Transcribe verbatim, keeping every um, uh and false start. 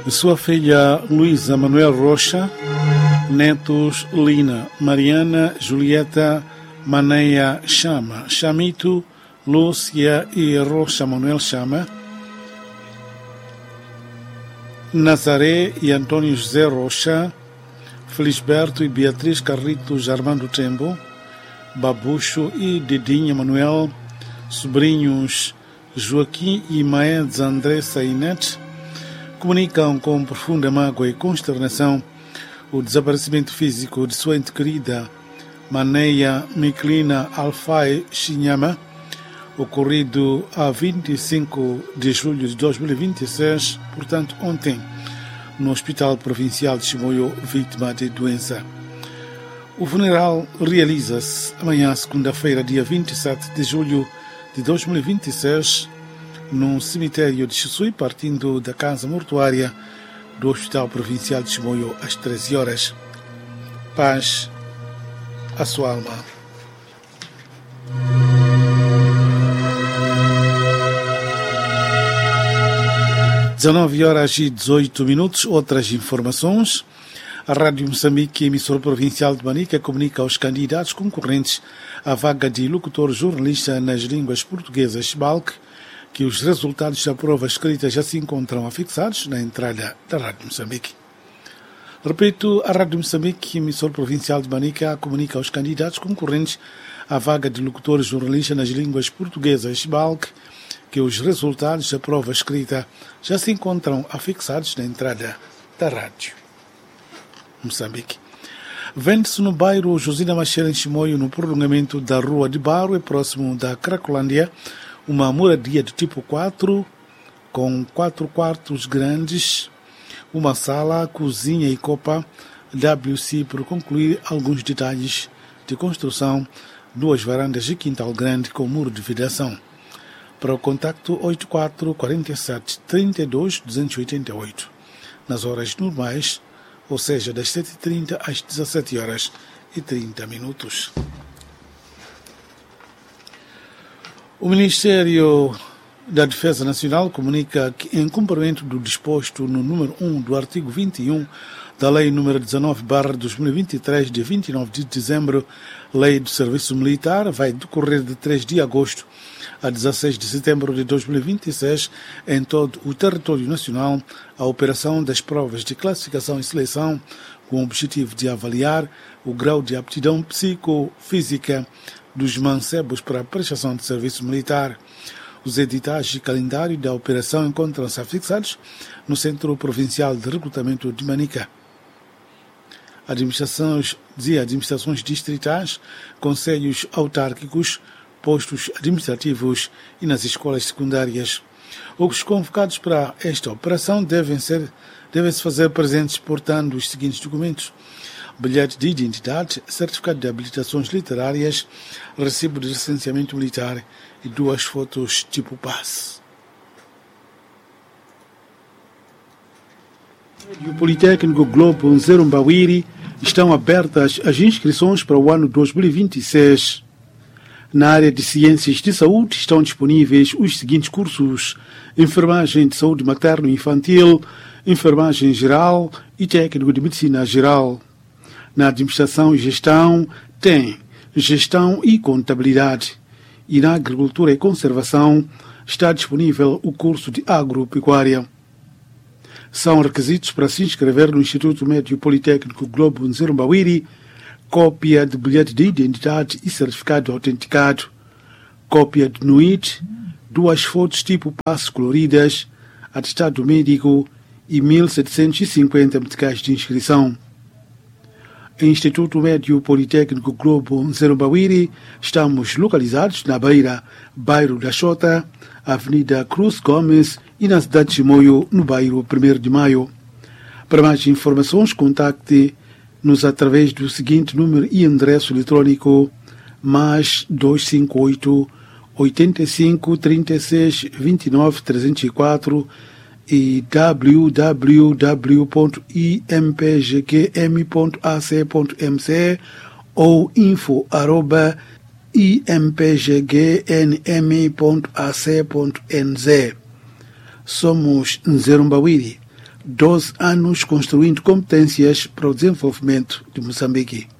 Sua filha Luísa Manuel Rocha, netos Lina, Mariana, Julieta, Maneia Chama, Chamito, Lúcia e Rocha Manuel Chama, Nazaré e Antônio José Rocha, Felisberto e Beatriz Carritos Armando Tembo, Babucho e Didinha Manuel, sobrinhos Joaquim e Maeds André Sainet, comunicam com profunda mágoa e consternação o desaparecimento físico de sua ente querida Maneia Miquelina Alfai Chinhama, ocorrido a vinte e cinco de julho de dois mil e vinte e seis, portanto ontem, no Hospital Provincial de Chimoio, vítima de doença. O funeral realiza-se amanhã, segunda-feira, dia vinte e sete de julho de dois mil e vinte e seis, no cemitério de Xisui, partindo da casa mortuária do Hospital Provincial de Chimoio às treze horas. Paz à sua alma. dezenove horas e dezoito minutos. Outras informações. A Rádio Moçambique, emissora provincial de Manica, comunica aos candidatos concorrentes à vaga de locutor jornalista nas línguas portuguesas B A L C que os resultados da prova escrita já se encontram afixados na entrada da Rádio Moçambique. Repito, a Rádio Moçambique, emissora provincial de Manica, comunica aos candidatos concorrentes à vaga de locutor jornalista nas línguas portuguesas B A L C que os resultados da prova escrita já se encontram afixados na entrada da Rádio Moçambique. Vende-se no bairro Josina Machel, em Chimoio, no prolongamento da Rua de Barro, próximo da Cracolândia, uma moradia de tipo quatro, com quatro quartos grandes, uma sala, cozinha e copa, W C por concluir alguns detalhes de construção, duas varandas e quintal grande com muro de vedação. Para o contacto oito quatro quatro sete trinta e dois duzentos e oitenta e oito, nas horas normais, ou seja, das sete e trinta às dezessete horas e trinta minutos. O Ministério da Defesa Nacional comunica que, em cumprimento do disposto no número um do artigo vinte e um da Lei número dezenove barra dois mil e vinte e três, de vinte e nove de dezembro, Lei do Serviço Militar, vai decorrer de três de agosto a dezesseis de setembro de dois mil e vinte e seis, em todo o território nacional, a operação das provas de classificação e seleção, com o objetivo de avaliar o grau de aptidão psicofísica dos mancebos para a prestação de serviço militar. Os editais e calendário da operação encontram-se afixados no Centro Provincial de Recrutamento de Manica. Administrações e administrações distritais, conselhos autárquicos, postos administrativos e nas escolas secundárias. Os convocados para esta operação devem ser, devem-se fazer presentes portando os seguintes documentos: bilhete de identidade, certificado de habilitações literárias, recibo de licenciamento militar e duas fotos tipo passe. O Politécnico Globo Nzerumbawiri estão abertas as inscrições para o ano dois mil e vinte e seis. Na área de Ciências de Saúde estão disponíveis os seguintes cursos: Enfermagem de Saúde Materno e Infantil, Enfermagem Geral e Técnico de Medicina Geral. Na Administração e Gestão tem Gestão e Contabilidade. E na Agricultura e Conservação está disponível o curso de Agropecuária. São requisitos para se inscrever no Instituto Médio Politécnico Globo Nzerumbawiri: cópia de bilhete de identidade e certificado autenticado, cópia de N U I T, duas fotos tipo passe coloridas, atestado médico e mil setecentos e cinquenta meticais de inscrição. Instituto Médio Politécnico Globo Nzerumbawiri, estamos localizados na Beira, bairro da Xota, Avenida Cruz Gomes, e na cidade de Chimoio, no bairro primeiro de Maio. Para mais informações, contacte-nos através do seguinte número e endereço eletrônico: mais duzentos e cinquenta e oito, oitenta e cinco, trinta e seis, vinte e nove, trezentos e quatro e w w w ponto i m p g q m ponto a c ponto m c ou info arroba i m p g g n m ponto a c ponto n z. Somos Nzerumbawiri, doze anos construindo competências para o desenvolvimento de Moçambique.